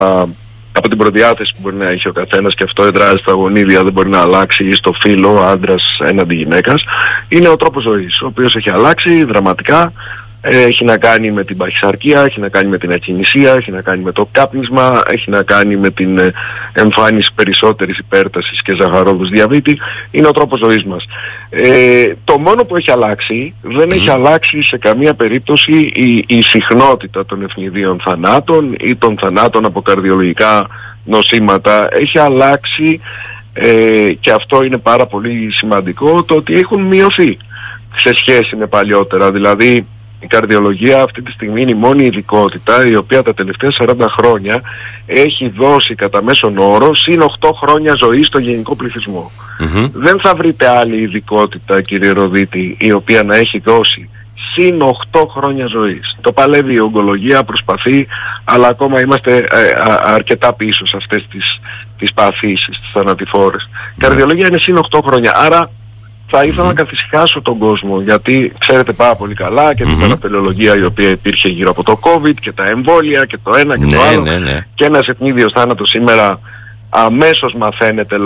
από την προδιάθεση που μπορεί να έχει ο καθένας, και αυτό εδράζει στα γονίδια, δεν μπορεί να αλλάξει, ή στο φύλο, άντρας έναντι γυναίκας. Είναι ο τρόπος ζωής, ο οποίος έχει αλλάξει δραματικά. Έχει να κάνει με την παχυσαρκία, έχει να κάνει με την ακινησία, έχει να κάνει με το κάπνισμα, έχει να κάνει με την εμφάνιση περισσότερης υπέρτασης και ζαχαρόδους διαβήτη. Είναι ο τρόπος ζωής μας. Το μόνο που έχει αλλάξει, δεν έχει αλλάξει σε καμία περίπτωση η συχνότητα των ευνηδίων θανάτων ή των θανάτων από καρδιολογικά νοσήματα. Έχει αλλάξει, και αυτό είναι πάρα πολύ σημαντικό, το ότι έχουν μειωθεί σε σχέση με παλιότερα. Δηλαδή, η καρδιολογία αυτή τη στιγμή είναι η μόνη ειδικότητα η οποία τα τελευταία 40 χρόνια έχει δώσει κατά μέσον όρο συν 8 χρόνια ζωής στο γενικό πληθυσμό. Δεν θα βρείτε άλλη ειδικότητα, κύριε Ροδίτη, η οποία να έχει δώσει συν 8 χρόνια ζωής. Το παλεύει η ογκολογία, προσπαθεί, αλλά ακόμα είμαστε αρκετά πίσω σε αυτές τις παθήσεις, τις θανατηφόρες. Η καρδιολογία είναι συν 8 χρόνια, άρα θα ήθελα να καθησυχάσω τον κόσμο, γιατί ξέρετε πάρα πολύ καλά και την παραπελαιολογία η οποία υπήρχε γύρω από το COVID και τα εμβόλια και το ένα και το άλλο. Και ένας ευνίδιος θάνατος σήμερα αμέσως μαθαίνεται